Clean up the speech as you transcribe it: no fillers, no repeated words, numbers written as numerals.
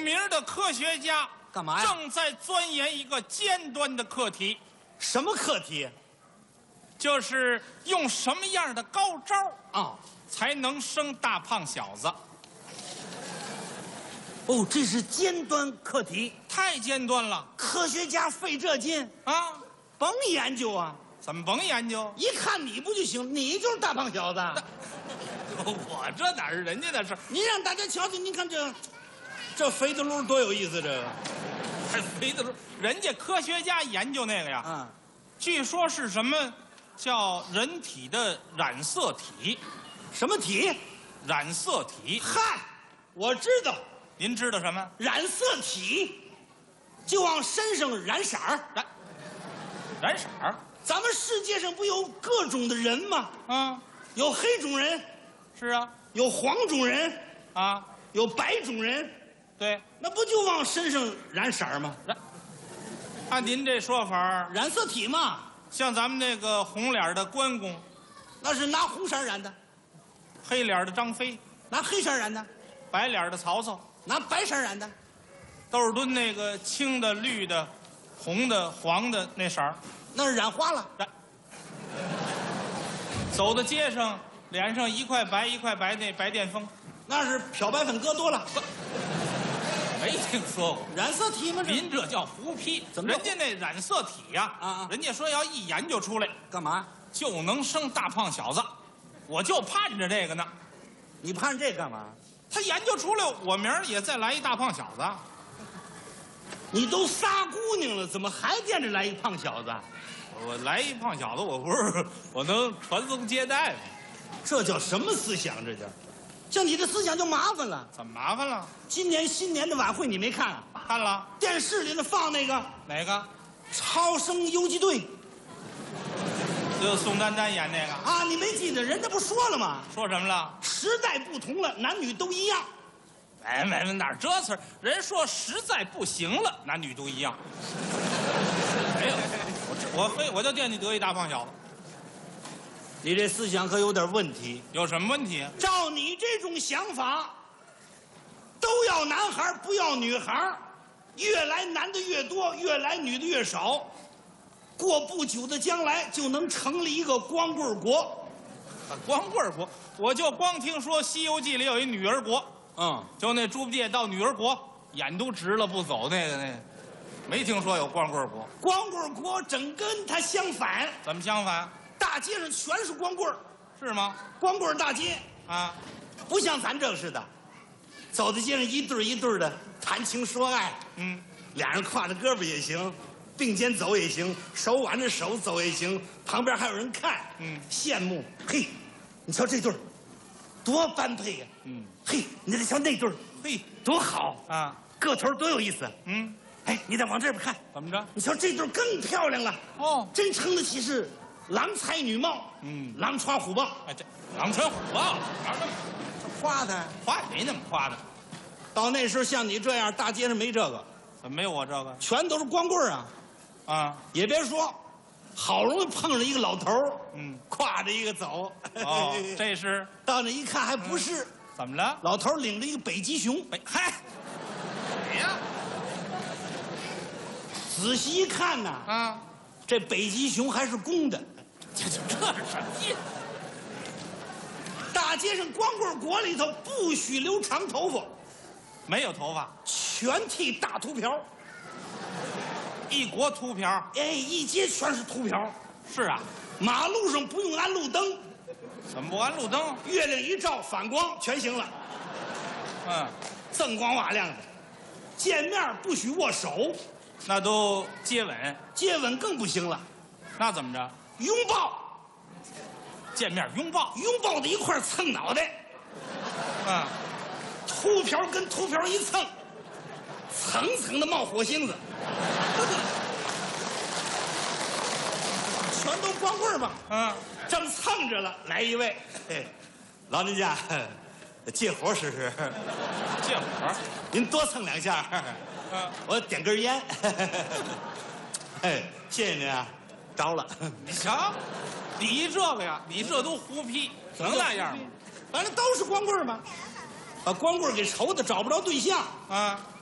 名的科学家干嘛呀？ 正在钻研一个尖端的课题， 什么课题就是用什么样的高招啊？ 才能生大胖小子。 哦，这是尖端课题， 太尖端了科学家费这劲， 啊！ 甭研究啊！ 怎么甭研究？ 一看你不就行？你就是大胖小子。 我这哪是人家的事？ 你让大家瞧瞧，你看这肥的噜多有意思，这个。 还肥的时候，人家科学家研究那个呀， 啊， 据说是什么叫人体的染色体？ 什么体？ 染色体？ 嗨，我知道， 您知道什么？ 染色体就往身上染色儿。 染色儿？ 咱们世界上不有各种的人吗？ 嗯， 有黑种人， 是啊， 有黄种人， 啊， 有白种人， 对， 那不就往身上染色儿吗？ 按您这说法， 染色体嘛， 像咱们那个红脸的关公， 那是拿红色染的， 黑脸的张飞， 拿黑色染的， 白脸的曹操， 拿白色染的， 窦尔敦那个青的、绿的、红的、黄的那色儿， 那是染花了。 走到街上，脸上一块白一块白，那白癜风， 那是漂白粉搁多了， 没听说过。 染色体吗？ 您这叫胡批， 怎么人家那染色体呀、 啊人家说要一研究出来干嘛？ 就能生大胖小子，我就盼着这个呢。 你盼这干嘛？ 他研究出来，我明儿也再来一大胖小子。 你都仨姑娘了，怎么还惦着来一胖小子？ 我来一胖小子，我不是我能传宗接代吗？ 这叫什么思想？这叫，像你这思想就麻烦了。 怎么麻烦了？ 今年新年的晚会你没看啊？ 看了电视里那放那个哪个？ 超生游击队就宋丹丹演那个， 啊，你没记得？人家不说了吗？ 说什么了？ 时代不同了，男女都一样。 哎，哪儿这词儿？人说实在不行了，男女都一样。没有，我就惦记得一大胖小子， 你这思想可有点问题。 有什么问题？ 照你这种想法，都要男孩不要女孩，越来男的越多，越来女的越少，过不久的将来就能成立一个光棍国。 光棍国，我就光听说《西游记》里有一女儿国，就那猪八戒到女儿国，眼都直了不走，那个，没听说有光棍国。 光棍国整跟它相反， 怎么相反？ 大街上全是光棍儿， 是吗？ 光棍儿大街啊， 不像咱这似的，走在街上一对一对的谈情说爱，俩人挎着胳膊也行，并肩走也行，手挽着手走也行，旁边还有人看，羡慕。嘿，你瞧这对儿，多般配呀！嘿，你再瞧那对儿，嘿，多好啊， 个头多有意思。哎，你再往这边看， 怎么着？ 你瞧这对儿更漂亮了。 哦， 真称得起是郎才女貌，狼穿虎豹。 哎，这狼穿虎豹，哪儿那么夸他， 夸也没那么夸的， 到那时候像你这样，大街上没这个， 怎么没有我这个？ 全都是光棍儿啊！ 啊， 也别说，好容易碰上一个老头儿，挎着一个走。 哦，这是到那一看还不是， 怎么了？ 老头儿领着一个北极熊。 嗨，谁呀？ 仔细一看呐， 啊， 这北极熊还是公的。 这是什么意思？ 大街上光棍国里头不许留长头发， 没有头发， 全剃大秃瓢。 一国秃瓢。 哎，一街全是秃瓢。 是啊， 马路上不用安路灯， 怎么不安路灯？ 月亮一照反光全行了，锃光瓦亮的。见面不许握手， 那都接吻， 接吻更不行了， 那怎么着？ 拥抱， 见面拥抱， 拥抱在一块儿蹭脑袋，秃瓢跟秃瓢一蹭，层层的冒火星子，全都光棍吧？正蹭着了，来一位，嘿，老人家，借火试试。 借火， 您多蹭两下，我点根烟。哎，谢谢您啊，着了。 你瞧，你这个呀，你这都胡批，能那样吗？ 反正都是光棍嘛，把光棍给愁的找不着对象啊，